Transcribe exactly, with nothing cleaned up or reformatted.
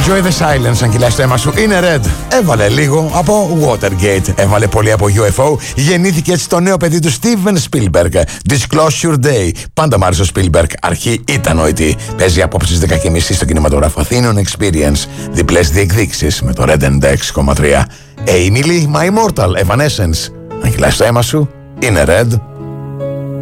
Enjoy the silence, αν κυλάς το αίμα σου. Είναι Red. Έβαλε λίγο από Watergate. Έβαλε πολύ από γιου εφ ο. Γεννήθηκε έτσι το νέο παιδί του Steven Spielberg. Disclosure Day. Πάντα μ' άρεσε ο Spielberg. Αρχή ήταν νοητή. Παίζει απόψε στις δέκα και μισή στο κινηματογράφο Athenian Experience. Διπλές διεκδίκησεις με το Red ενενήντα έξι κόμμα τρία. Amy Lee, My Immortal, Evanescence. Αν κυλάς το αίμα σου. Είναι Red.